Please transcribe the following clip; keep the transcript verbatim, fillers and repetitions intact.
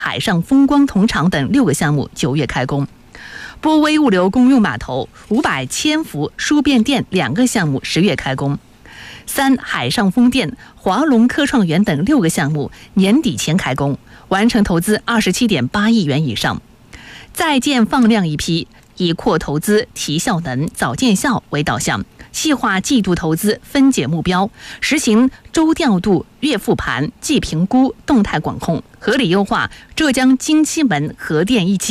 海上风光铜厂等六个项目九月开工。波威物流公用码头五百千伏输变电两个项目十月开工。三、海上风电、华龙科创园等六个项目年底前开工，完成投资二十七点八亿元以上。在建放量一批，以扩投资、提效能、早见效为导向，细化季度投资分解目标，实行周调度、月复盘、季评估、动态管控，合理优化浙江金溪门核电一期